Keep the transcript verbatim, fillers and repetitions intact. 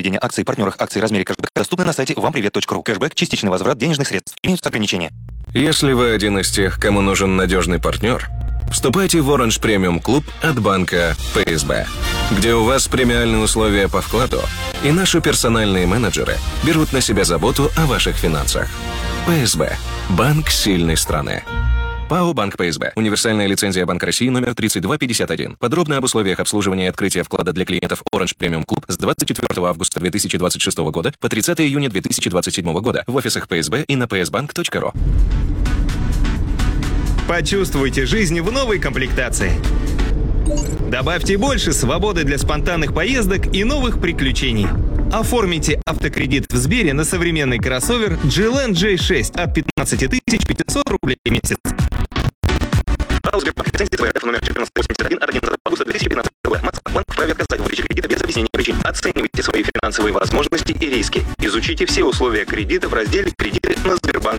проведения акций партнерах акций в размере кэшбэк доступны на сайте вам привет точка ру. Кэшбэк – частичный возврат денежных средств. Имеются ограничения. Если вы один из тех, кому нужен надежный партнер, вступайте в Orange Premium Club от банка пэ эс бэ, где у вас премиальные условия по вкладу, и наши персональные менеджеры берут на себя заботу о ваших финансах. пэ эс бэ – банк сильной страны. ПАО «Банк пэ эс бэ». Универсальная лицензия Банка России номер тридцать два пятьдесят один. Подробно об условиях обслуживания и открытия вклада для клиентов Orange Premium Club с двадцать четвёртого августа две тысячи двадцать шестого года по тридцатого июня две тысячи двадцать седьмого года в офисах пэ эс бэ и на пэ эс банк точка ру. Почувствуйте жизнь в новой комплектации. Добавьте больше свободы для спонтанных поездок и новых приключений. Оформите автокредит в Сбере на современный кроссовер джи эл эн джей шесть от пятнадцать тысяч пятьсот рублей в месяц. Сбербанк. Лицензия твоя номер четырнадцать восемьдесят один от одиннадцатого августа две тысячи пятнадцатого года. Банк вправе отказать в выдаче кредита без объяснения причин. Оценивайте свои финансовые возможности и риски. Изучите все условия кредита в разделе «Кредиты» на Сбербанк